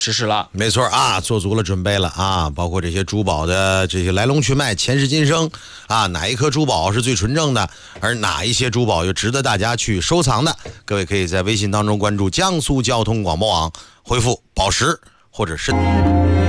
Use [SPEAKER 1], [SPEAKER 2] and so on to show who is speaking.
[SPEAKER 1] 实施了。
[SPEAKER 2] 没错啊，做足了准备了啊，包括这些珠宝的这些来龙去脉、前世今生啊，哪一颗珠宝是最纯正的，而哪一些珠宝又值得大家去收藏的，各位可以在微信当中关注江苏交通广播网，回复宝石或者是。